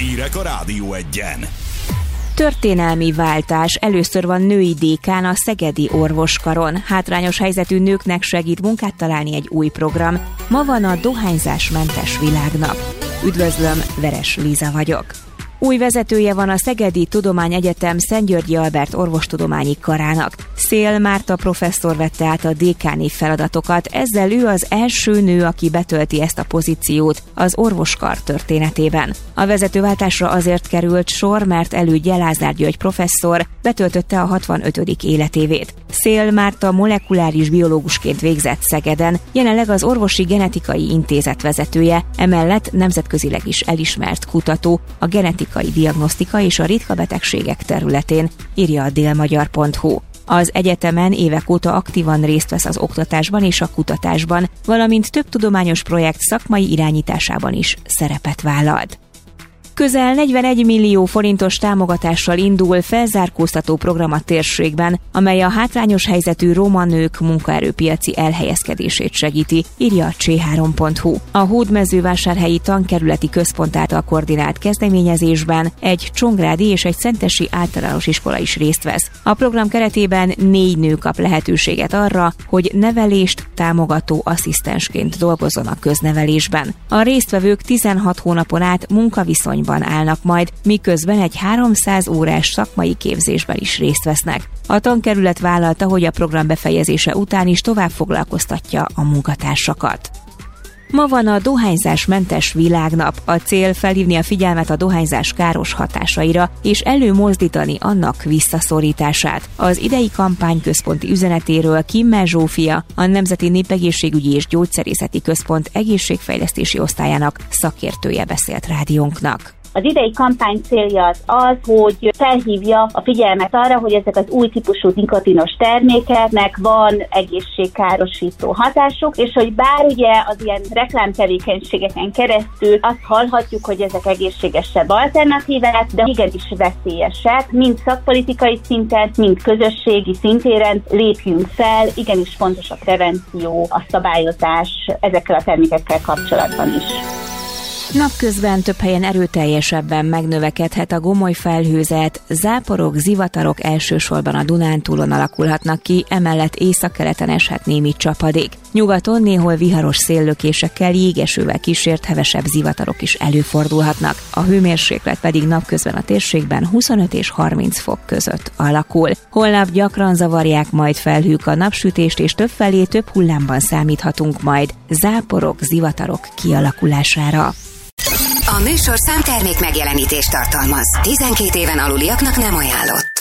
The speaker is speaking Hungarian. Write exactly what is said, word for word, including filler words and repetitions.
Hírek a Rádió Egyen. Történelmi váltás. Először van női dékán a Szegedi Orvoskaron. Hátrányos helyzetű nőknek segít munkát találni egy új program. Ma van a dohányzásmentes világnap. Üdvözlöm, Veres Líza vagyok. Új vezetője van a Szegedi Tudományegyetem Szent-Györgyi Albert Orvostudományi Karának. Szél Márta professzor vette át a dékáni feladatokat, ezzel ő az első nő, aki betölti ezt a pozíciót az orvoskar történetében. A vezetőváltásra azért került sor, mert elődje Lázár György professzor betöltötte a hatvanötödik életévét. Szél Márta molekuláris biológusként végzett Szegeden, jelenleg az Orvosi Genetikai Intézet vezetője, emellett nemzetközileg is elismert kutató a genetikai diagnosztika és a ritka betegségek területén, írja a délmagyar pont hu. Az egyetemen évek óta aktívan részt vesz az oktatásban és a kutatásban, valamint több tudományos projekt szakmai irányításában is szerepet vállalt. Közel negyvenegy millió forintos támogatással indul felzárkóztató program a térségben, amely a hátrányos helyzetű roma nők munkaerőpiaci elhelyezkedését segíti, írja a cé három pont hu. A Hódmezővásárhelyi Tankerületi Központ által koordinált kezdeményezésben egy csongrádi és egy szentesi általános iskola is részt vesz. A program keretében négy nő kap lehetőséget arra, hogy nevelést támogató asszisztensként dolgozzon a köznevelésben. A résztvevők tizenhat hónapon át munkaviszonyban állnak majd, miközben egy háromszáz órás szakmai képzésben is részt vesznek. A tankerület vállalta, hogy a program befejezése után is tovább foglalkoztatja a munkatársakat. Ma van a dohányzásmentes világnap. A cél felhívni a figyelmet a dohányzás káros hatásaira, és előmozdítani annak visszaszorítását. Az idei kampány központi üzenetéről Kimmel Zsófia, a Nemzeti Népegészségügyi és Gyógyszerészeti Központ egészségfejlesztési osztályának szakértője beszélt rádiónknak. Az idei kampány célja az az, hogy felhívja a figyelmet arra, hogy ezek az új típusú nikotinos termékeknek van egészségkárosító hatásuk, és hogy bár ugye az ilyen reklámtevékenységeken keresztül azt hallhatjuk, hogy ezek egészségesebb alternatívák, de igenis veszélyesek, mind szakpolitikai szinten, mind közösségi szintéren lépjünk fel, igenis fontos a prevenció, a szabályozás ezekkel a termékekkel kapcsolatban is. Napközben több helyen erőteljesebben megnövekedhet a gomoly felhőzet, záporok, zivatarok elsősorban a Dunántúlon alakulhatnak ki, emellett északkeleten eshet némi csapadék. Nyugaton néhol viharos széllökésekkel, jégesővel kísért hevesebb zivatarok is előfordulhatnak. A hőmérséklet pedig napközben a térségben huszonöt és harminc fok között alakul. Holnap gyakran zavarják majd felhők a napsütést, és többfelé több hullámban számíthatunk majd záporok, zivatarok kialakulására. A műsorszám termék megjelenítést tartalmaz. tizenkét éven aluliaknak nem ajánlott.